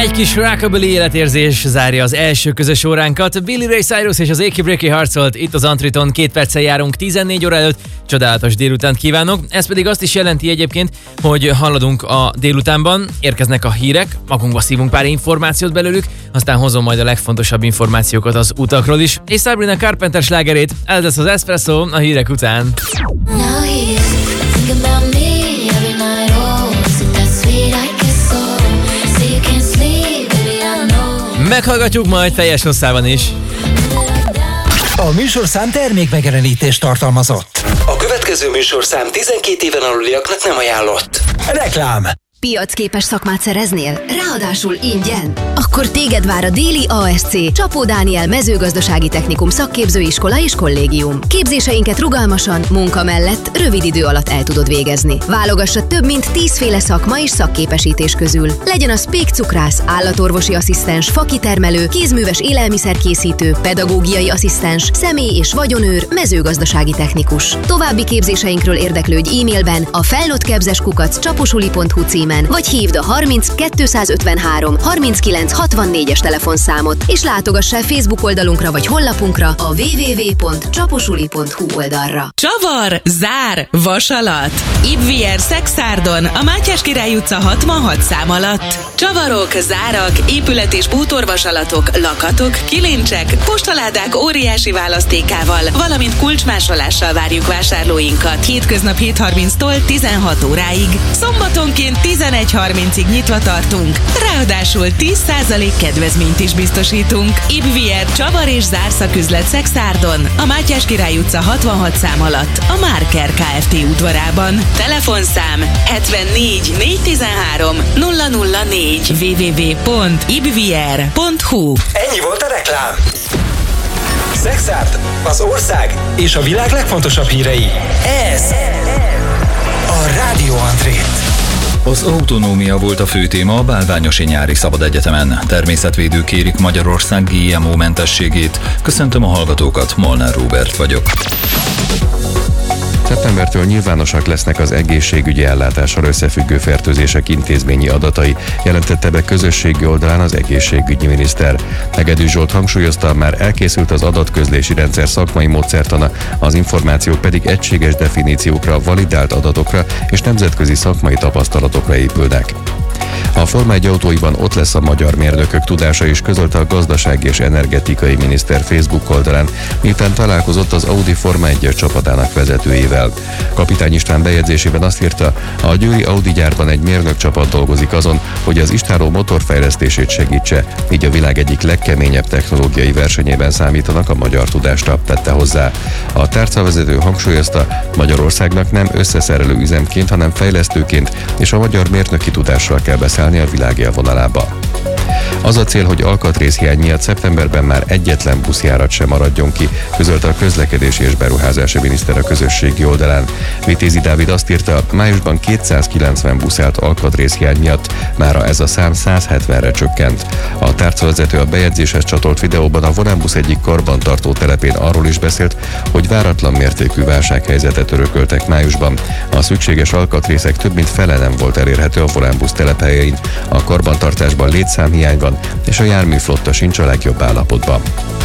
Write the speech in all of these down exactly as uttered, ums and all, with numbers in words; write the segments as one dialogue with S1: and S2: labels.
S1: Egy kis rockabilly életérzés zárja az első közös óránkat. Billy Ray Cyrus és az Aki Breaky harcolt itt az Antriton, két perccel járunk tizennégy óra előtt. Csodálatos délutánt kívánok. Ez pedig azt is jelenti egyébként, hogy haladunk a délutánban, érkeznek a hírek, magunkba szívunk pár információt belőlük, aztán hozom majd a legfontosabb információkat az utakról is. És Sabrina Carpenter slágerét, ez lesz az Espresso a hírek után. Meghallgatjuk majd teljes hosszában is.
S2: A műsorszám termékmegjelenítést tartalmazott.
S3: A következő műsorszám tizenkét éven aluliaknak nem ajánlott.
S2: Reklám.
S4: Piacképes szakmát szereznél? Ráadásul ingyen? Akkor téged vár a Déli á es cé Csapó Dániel mezőgazdasági technikum szakképzőiskola és kollégium. Képzéseinket rugalmasan, munka mellett rövid idő alatt el tudod végezni. Válogassa több mint tízféle szakma és szakképesítés közül. Legyen az pékcukrász, állatorvosi asszisztens, fakitermelő, kézműves élelmiszerkészítő, pedagógiai asszisztens, személy- és vagyonőr, mezőgazdasági technikus. További képzéseinkről érdeklődj e-mailben a felnőttképzés kukac csaposuli pont hu címen, vagy hívd a harminc kétszázötvenhárom harminckilenc hatvannégyes telefonszámot, és látogass el Facebook oldalunkra vagy honlapunkra a double-u double-u double-u pont csaposuli pont hu oldalra.
S5: Csavar, zár, vasalat. Ibvier Szexárdon, a Mátyás Király utca hatvanhat szám alatt. Csavarok, zárak, épület- és bútorvasalatok, lakatok, kilincsek, postaládák óriási választékával, valamint kulcsmásolással várjuk vásárlóinkat. Hétköznap hét harminctól tizenhat óráig. Szombatonként tizenegy harmincig nyitva tartunk, ráadásul tíz százalék kedvezményt is biztosítunk. Ibvier Csavar és Zárszaküzlet Szexárdon, a Mátyás Király utca hatvanhat szám alatt, a Márker Kft. Udvarában. Telefonszám hetvennégy négyszáztizenhárom nulla nulla négy double-u double-u double-u pont ibvier pont hu.
S3: Ennyi volt a reklám. Szexárd, az ország és a világ legfontosabb hírei. Ez a Rádió Antrét.
S6: Az autonómia volt a fő téma a Bálványosi Nyári Szabad Egyetemen. Természetvédők kérik Magyarország gé em o mentességét. Köszöntöm a hallgatókat, Molnár Róbert vagyok.
S7: Szeptembertől nyilvánosak lesznek az egészségügyi ellátással összefüggő fertőzések intézményi adatai, jelentette be közösségi oldalán az egészségügyi miniszter. Hegedűs Zsolt hangsúlyozta, már elkészült az adatközlési rendszer szakmai módszertana, az információk pedig egységes definíciókra, validált adatokra és nemzetközi szakmai tapasztalatokra épülnek. A Forma egy autóiban ott lesz a magyar mérnökök tudása is, közölte a gazdasági és energetikai miniszter Facebook oldalán, miután találkozott az Audi Forma egyes csapatának vezetőjével. Kapitány István bejegyzésében azt írta, a győri Audi gyárban egy mérnök csapat dolgozik azon, hogy az istáló motorfejlesztését segítse, így a világ egyik legkeményebb technológiai versenyében számítanak a magyar tudásra, tette hozzá. A tárcavezető hangsúlyozta, Magyarországnak nem összeszerelő üzemként, hanem fejlesztőként és a magyar mérnöki tudással kell beszállni a világ élvonalába. Az a cél, hogy alkatrészhiány miatt szeptemberben már egyetlen buszjárat sem maradjon ki, közölte a közlekedési és beruházási miniszter a közösségi oldalán. Vitézi Dávid azt írta, májusban kétszázkilencven busz állt alkatrészhiány miatt, mára ez a szám száz hetvenre csökkent. A tárcavezető a bejegyzéshez csatolt videóban a Volánbusz egyik karbantartó telepén arról is beszélt, hogy váratlan mértékű válsághelyzetet örököltek májusban. A szükséges alkatrészek több mint fele nem volt elérhető a Volánbusz telephelyein, a karbantartásban létszámhiány van, és a járműflotta sincs a legjobb állapotban.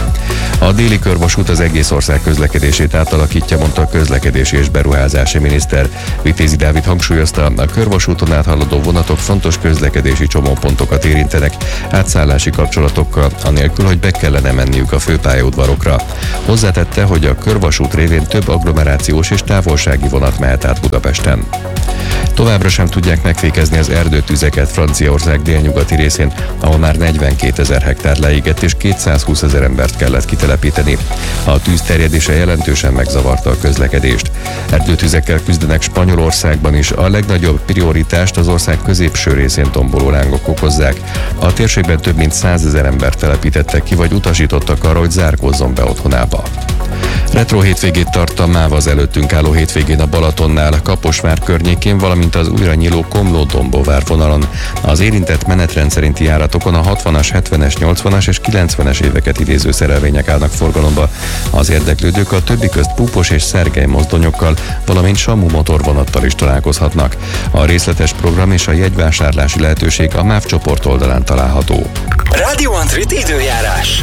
S7: A déli körvasút az egész ország közlekedését átalakítja, mondta a közlekedési és beruházási miniszter. Vitézi Dávid hangsúlyozta, a körvasúton áthaladó vonatok fontos közlekedési csomópontokat érintenek, átszállási kapcsolatokkal, anélkül, hogy be kellene menniük a főpályaudvarokra. Hozzátette, hogy a körvasút révén több agglomerációs és távolsági vonat mehet át Budapesten. Továbbra sem tudják megfékezni az erdőtüzeket Franciaország délnyugati részén, ahol már negyvenkétezer hektár leégett és kétszázhúszezer embert kellett kitelepíteni. A tűz terjedése jelentősen megzavarta a közlekedést. Erdőtüzekkel küzdenek Spanyolországban is, a legnagyobb prioritást az ország középső részén tomboló lángok okozzák. A térségben több mint százezer embert telepítettek ki, vagy utasítottak arra, hogy zárkózzon be otthonába. Retro hétvégét tart a MÁV az előttünk álló hétvégén a Balatonnál, Kaposvár környékén, valamint az újra nyíló Komló-Dombóvár vonalon. Az érintett menetrend szerinti járatokon a hatvanas, hetvenes, nyolcvanas és kilencvenes éveket idéző szerelvények állnak forgalomba. Az érdeklődők a többi közt Púpos és Szergely mozdonyokkal, valamint Samu motorvonattal is találkozhatnak. A részletes program és a jegyvásárlási lehetőség a MÁV csoport oldalán található.
S3: Radio Antrit időjárás.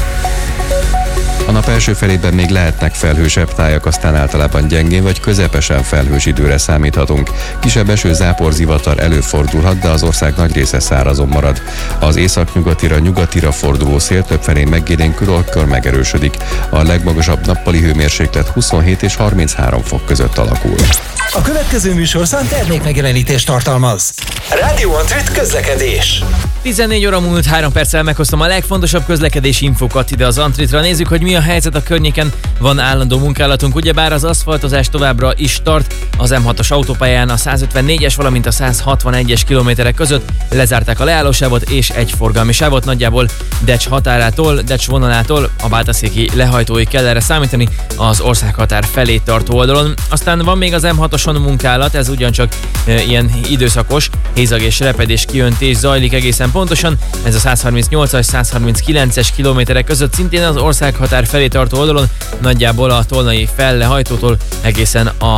S7: A nap első felében még lehetnek felhősebb tájak, aztán általában gyengén vagy közepesen felhős időre számíthatunk. Kisebb eső-záporzivatar előfordulhat, de az ország nagy része szárazon marad. Az északnyugatira, nyugatira forduló szél többfelé megélénkül, akkor megerősödik. A legmagasabb nappali hőmérséklet huszonhét és harminchárom fok között alakul.
S2: A következő műsorszám termékmegjelenítést tartalmaz.
S3: Radio Antrit közlekedés.
S1: tizennégy óra múlt három perccel meghoztam a legfontosabb közlekedési infokat ide az Antritra. Nézzük, hogy mi a helyzet a környéken. Van állandó munkálatunk, ugyebár az aszfaltozás továbbra is tart. Az em hatos autópályán a százötvennégyes, valamint a százhatvanegyes kilométerek között lezárták a leállósávot és egy forgalmi sávot, nagyjából Decs határától, Decs vonalától a bátaszéki lehajtóig kell erre számítani az országhatár felé tartó oldalon. Aztán van még az em hatoson munkálat, ez ugyancsak e, ilyen időszakos, hézag és repedés kiöntés zajlik egészen pontosan. Ez a százharmincnyolcas, százharminckilences kilométerek között szintén az országhatár felé tartó oldalon, nagyjából a tolnai fellehajtótól egészen a,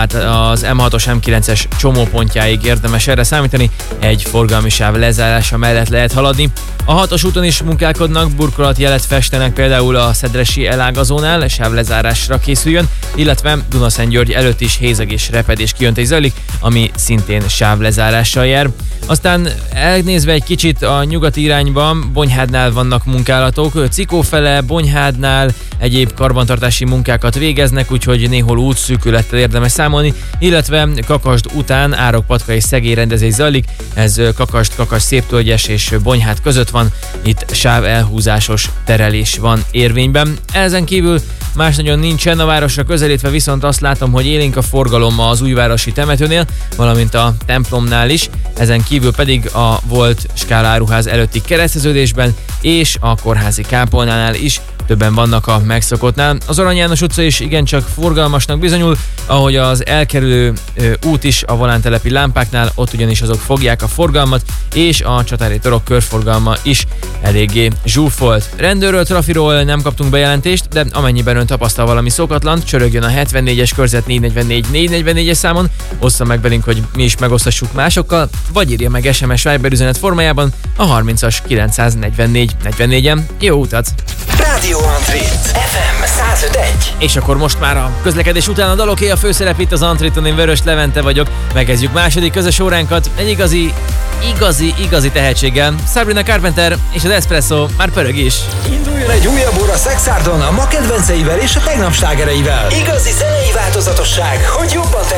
S1: az em hatos, em kilences csomópontjáig érdemes erre számítani, egy forgalmi sáv lezárása mellett lehet haladni. A hatos úton is munkálkodnak, burkolatjelet festenek például a szedresi elágazónál, sávlezárásra készüljön, illetve Dunaszentgyörgy előtt is hézag és repedés kijöntés zajlik, ami szintén sávlezárással jár. Aztán elnézve egy kicsit a nyugati irányban, Bonyhádnál vannak munkálatok, Cikófele, Bonyhádnál egyéb karbantartási munkákat végeznek, úgyhogy néhol útszűkülettel érdemes számolni, illetve Kakasd után Árokpatka és Szegély rendezés zajlik, ez Kakasd, Kakasd Széptölgyes és Bonyhád között van, itt sáv elhúzásos terelés van érvényben. Ezen kívül más nagyon nincsen, a városra közelítve viszont azt látom, hogy élénk a forgalom az újvárosi temetőnél, valamint a templomnál is, ezen kívül pedig a volt Skála áruház előtti kereszteződésben és a kórházi kápolnánál is többen vannak a megszokottnál. Az Arany János utca is igencsak forgalmasnak bizonyul, ahogy az elkerülő ö, út is a volántelepi lámpáknál, ott ugyanis azok fogják a forgalmat, és a Csatári torok körforgalma is eléggé zsúfolt. Rendőrről, trafiról nem kaptunk bejelentést, de amennyiben ön tapasztal valami szokatlant, csörögjön a hetvennégyes körzet négy negyvennégy négy negyvennégyes számon, ossza meg velünk, hogy mi is megosztassuk másokkal, vagy írja meg es em es Viber üzenet formájában a harmincas kilencszáznegyvennégy negyvennégyen. Jó utat!
S3: Radio Antrit ef em százöt egy.
S1: És akkor most már a közlekedés után a daloké a főszerep itt az Antriton, én Vörös Levente vagyok. Megkezdjük második közös óránkat egy igazi, igazi, igazi tehetséggel. Sabrina Carpenter és az Espresso már pörög is.
S2: Induljon egy újabb óra Szexárdon a ma kedvenceivel és a tegnap slágereivel.
S3: Igazi zenei változatosság, hogy jobban